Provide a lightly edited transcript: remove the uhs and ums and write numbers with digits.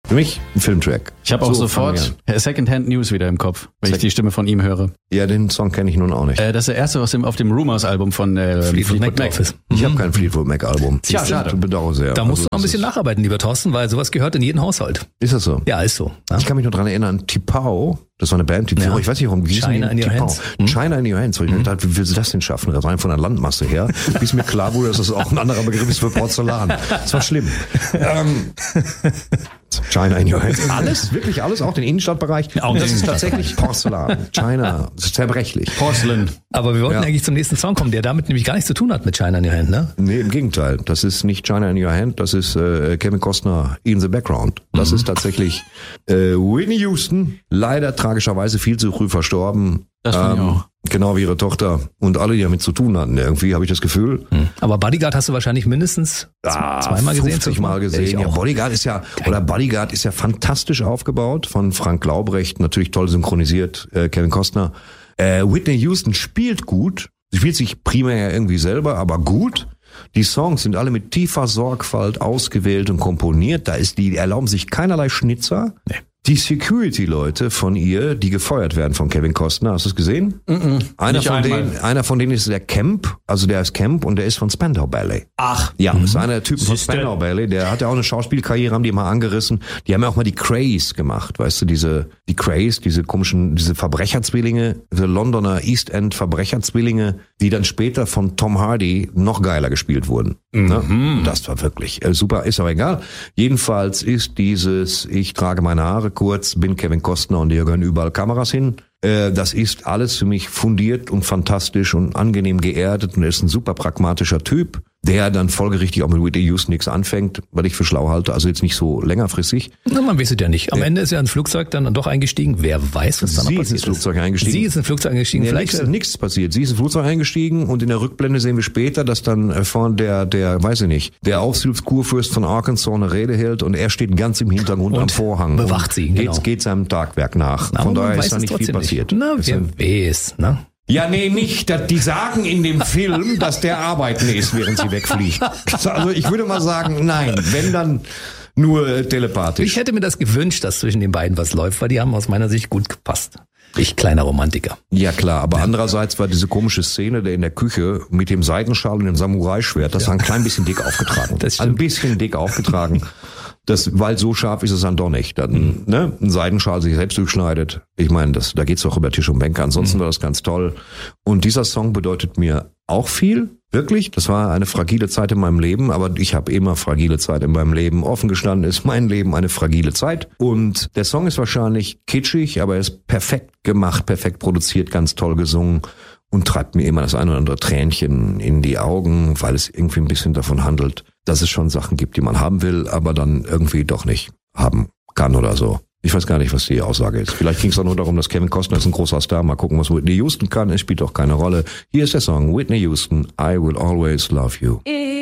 Für mich ein Filmtrack. Ich habe auch sofort Secondhand News wieder im Kopf, wenn ich die Stimme von ihm höre. Ja, den Song kenne ich nun auch nicht. Das ist der erste, was auf dem Rumors-Album von Fleetwood Mac ist. Ich habe kein Fleetwood Mac-Album. Tja, schade. Ich bedauere sehr. Da musst du noch ein bisschen nacharbeiten, lieber Thorsten, weil sowas gehört in jeden Haushalt. Ist das so? Ja, ist so. Ja? Ich kann mich noch dran erinnern, Tipau, das war eine Band, ich weiß nicht warum, wie China in Your Hands. China in Your Hands. Ich dachte, wie willst du das denn schaffen? Rein von der Landmasse her, bis mir klar wurde, dass das auch ein anderer Begriff ist für Porzellan. Das war schlimm. China in Your Hands. Alles, wirklich alles, auch den Innenstadtbereich. Das ist tatsächlich Porzellan. China, das ist zerbrechlich. Porcelain. Aber wir wollten eigentlich zum nächsten Song kommen, der damit nämlich gar nichts zu tun hat mit China in Your Hand, ne? Nee, im Gegenteil. Das ist nicht China in Your Hand, das ist Kevin Costner in the Background. Das ist tatsächlich Whitney Houston, leider tragischerweise viel zu früh verstorben. Das finde ich auch. Genau wie ihre Tochter und alle, die damit zu tun hatten. Irgendwie habe ich das Gefühl. Aber Bodyguard hast du wahrscheinlich mindestens zweimal gesehen. 50 Mal gesehen. Ja, Bodyguard ist ja fantastisch aufgebaut von Frank Laubrecht, natürlich toll synchronisiert, Kevin Costner. Whitney Houston spielt gut. Sie spielt sich primär irgendwie selber, aber gut. Die Songs sind alle mit tiefer Sorgfalt ausgewählt und komponiert. Die erlauben sich keinerlei Schnitzer. Nee. Die Security-Leute von ihr, die gefeuert werden von Kevin Costner, hast du es gesehen? Einer von denen ist der Camp, also der ist Camp und der ist von Spandau Ballet. Ach. Ja, das ist einer der Typen von Spandau Ballet, der hat ja auch eine Schauspielkarriere, haben die mal angerissen. Die haben ja auch mal die Craze gemacht, weißt du, diese Verbrecherzwillinge, diese Londoner East End Verbrecherzwillinge, die dann später von Tom Hardy noch geiler gespielt wurden. Ne? Das war wirklich super, ist aber egal. Jedenfalls ist ich trage meine Haare kurz, bin Kevin Costner und hier gehören überall Kameras hin. Das ist alles für mich fundiert und fantastisch und angenehm geerdet und er ist ein super pragmatischer Typ, der dann folgerichtig auch mit Whitney Houston nichts anfängt, weil ich für schlau halte, also jetzt nicht so längerfristig. Na, man weiß es ja nicht. Am Ende ist ja ein Flugzeug dann doch eingestiegen. Wer weiß, was da noch passiert ist. Sie ist ins Flugzeug eingestiegen. Vielleicht ist nichts passiert. Sie ist ins Flugzeug eingestiegen und in der Rückblende sehen wir später, dass dann vorne der Aufsichtskurfürst von Arkansas eine Rede hält und er steht ganz im Hintergrund am Vorhang. Bewacht sie, genau. Geht seinem Tagwerk nach. Von daher ist da nicht viel passiert. Na, wer weiß, ne? Ja, nee, nicht. Die sagen in dem Film, dass der arbeiten ist, während sie wegfliegt. Also ich würde mal sagen, nein, wenn dann nur telepathisch. Ich hätte mir das gewünscht, dass zwischen den beiden was läuft, weil die haben aus meiner Sicht gut gepasst. Ich kleiner Romantiker. Ja klar, aber andererseits war diese komische Szene, der in der Küche mit dem Seidenschal und dem Samurai-Schwert, das war ein klein bisschen dick aufgetragen. Ein bisschen dick aufgetragen. Weil so scharf ist es dann doch nicht. Dann, ein Seidenschal sich selbst durchschneidet. Ich meine, da geht's doch über Tisch und Bänke. Ansonsten war das ganz toll. Und dieser Song bedeutet mir auch viel. Wirklich. Das war eine fragile Zeit in meinem Leben. Aber ich habe immer fragile Zeit in meinem Leben. Offen gestanden ist mein Leben eine fragile Zeit. Und der Song ist wahrscheinlich kitschig, aber er ist perfekt gemacht, perfekt produziert, ganz toll gesungen. Und treibt mir immer das ein oder andere Tränchen in die Augen, weil es irgendwie ein bisschen davon handelt, dass es schon Sachen gibt, die man haben will, aber dann irgendwie doch nicht haben kann oder so. Ich weiß gar nicht, was die Aussage ist. Vielleicht ging es auch nur darum, dass Kevin Costner ist ein großer Star. Mal gucken, was Whitney Houston kann. Es spielt doch keine Rolle. Hier ist der Song Whitney Houston, I Will Always Love You.